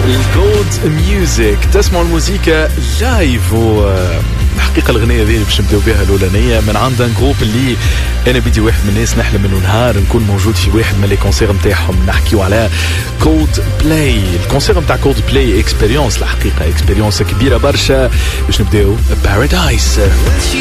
الجولد ميوزك، تسمعوا الموسيقى لايف. الحقيقة الغنية ذي باش نبداو بها الأولانية من عند جروب اللي أنا بدي واحد من الناس نحلم إنه نهار نكون موجود في واحد من لي كونسير نتاعهم. نحكيو على كولد بلاي. الكونسير نتاع كولد بلاي اكسبيريونس، الحقيقة اكسبيريونس كبيرة برشا. باش نبداو بارادايس.